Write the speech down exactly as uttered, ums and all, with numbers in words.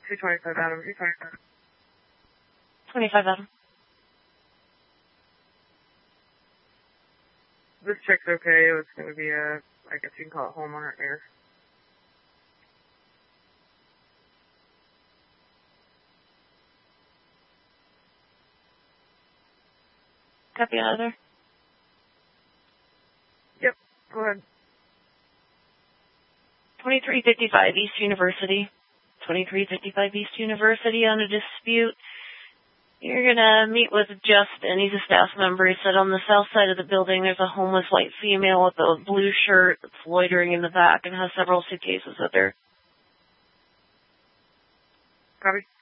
two twenty-five Adam. twenty-five Adam. This check's okay. It's going to be a, I guess you can call it homeowner error. Copy another. Yep, go ahead. twenty-three fifty-five East University. twenty-three fifty-five East University on a dispute. You're going to meet with Justin. He's a staff member. He said on the south side of the building there's a homeless white female with a blue shirt that's loitering in the back and has several suitcases with her. Copy.